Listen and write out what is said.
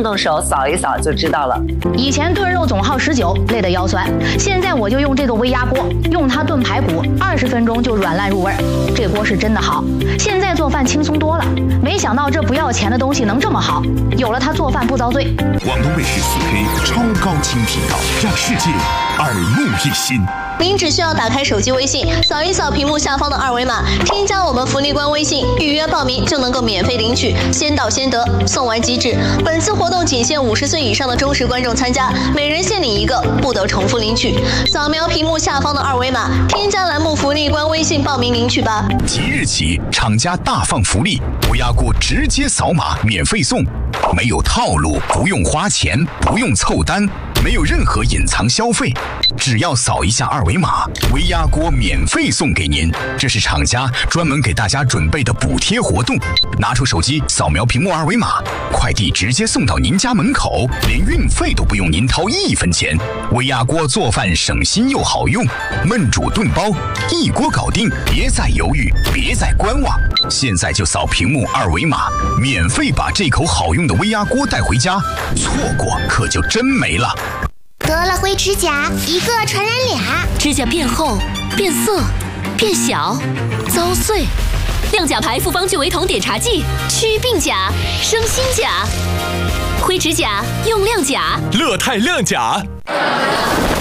动手扫一扫就知道了。 以前炖肉总耗19，累得腰酸，现在我就用这种微压锅，用它炖排骨，20分钟就软烂入味。这锅是真的好，现在做饭轻松多了。没想到这不要钱的东西能这么好，有了它做饭不遭罪。 广东卫视4K 超高清频道，让世界耳目一新。 您只需要打开手机微信，扫一扫屏幕下方的2维码，添加我们福利官微信，预约报名就能够免费领取，先到先得，送完即止。本次活动仅限50岁以上的忠实观众参加，每人限领1个，不得重复领取。扫描屏幕下方的2维码，添加栏目福利官微信报名领取吧。 即日起，厂家大放福利，微压锅直接扫码免费送，没有套路，不用花钱，不用凑单。没有任何隐藏消费，只要扫一下2维码，微压锅免费送给您。这是厂家专门给大家准备的补贴活动。拿出手机扫描屏幕2维码，快递直接送到您家门口，连运费都不用您掏1分钱。微压锅做饭省心又好用，焖煮炖包一锅搞定，别再犹豫，别再观望，现在就扫屏幕2维码，免费把这口好用的微压锅带回家，错过可就真没了。 得了灰指甲，一个传染俩， 指甲变厚、变色、变小、遭碎。亮甲牌复方聚维酮碘茶剂，祛病甲，生新甲。灰指甲用亮甲， 乐泰亮甲。